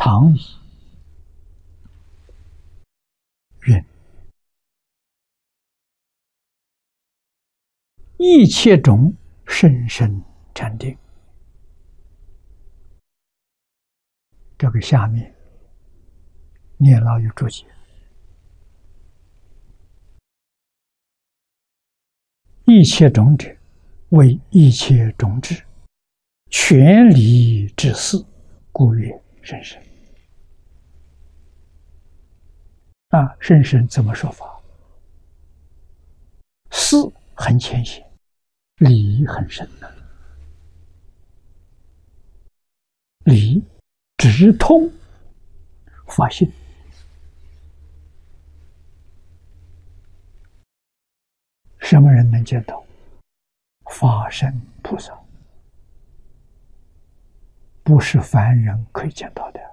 唐乙云：一切种深深禅定。这个下面念老有注解：一切种者，为一切种智，全理之事，故曰甚深。甚深怎么说法？事很浅显，理很深的。理直通法性，什么人能见到？法身菩萨，不是凡人可以见到的。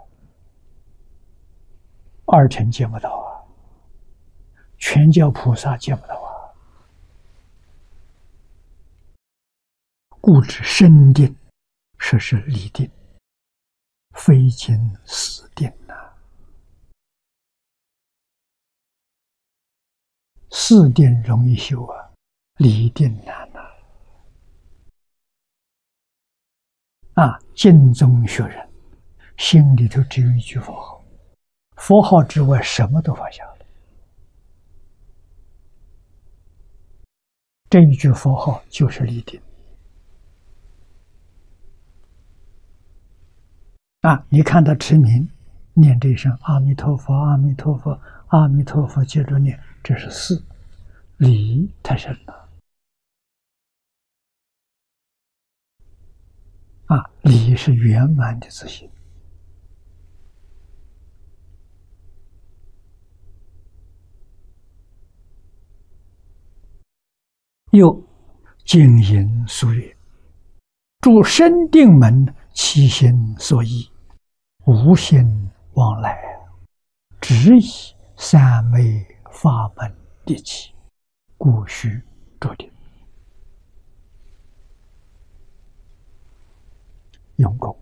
二乘见不到啊，全教菩萨见不到啊。故知深定，说是理定，非经死定呐。四定容易修啊，理定难呐。净宗学人心里头只有一句佛号，佛号之外什么都放下了。这一句佛号就是理定。你看他持名念这一声阿弥陀佛，阿弥陀佛，阿弥陀佛，接着念，这是事，理太深了。理是圆满的自信。又经引述曰：诸深定门，其心所依，无心往来，只以三昧法门立起，故须着定。用功，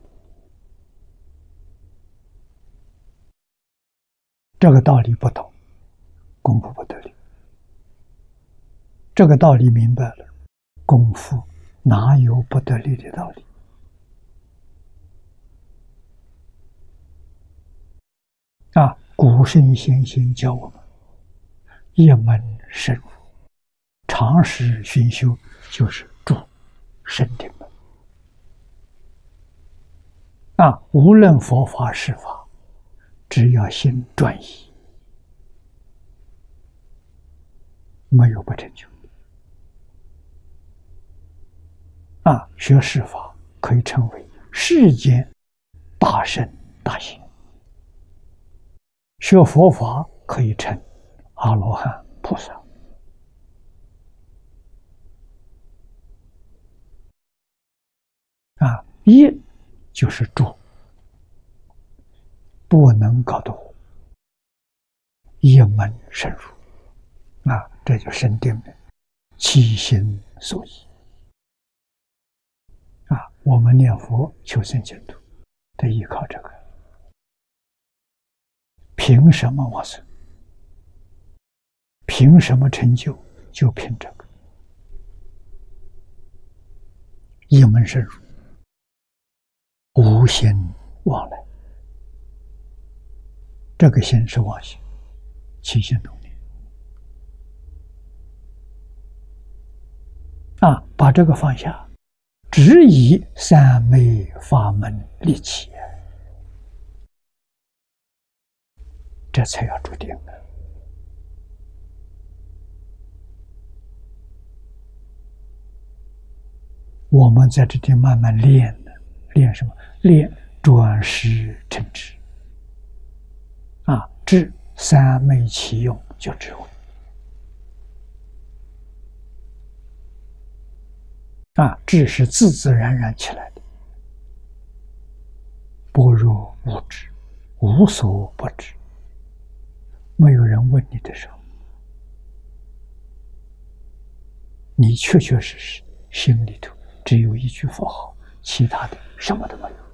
这个道理不懂，功夫不得力。这个道理明白了，功夫哪有不得力的道理？古圣先贤教我们一门深入，长时熏修，就是住深定门。无论佛法是法，只要心专一，没有不成就。学释法可以称为世间大圣大贤，学佛法可以成阿罗汉菩萨。一就是住，不能搞得一门深入，这就深定了，其心所依。我们念佛求生净土，得依靠这个。凭什么往生？凭什么成就？就凭这个一门深入，无心往来。这个心是妄心，起心动念。把这个放下，只以三昧法门立起，这才要注定的。我们在这里慢慢练的，练什么？练转识成智。智三昧其用，就智慧。智是自自然然起来的，般若无知，无所不知。没有人问你的时候，你确确实实心里头只有一句佛号，其他的什么都没有。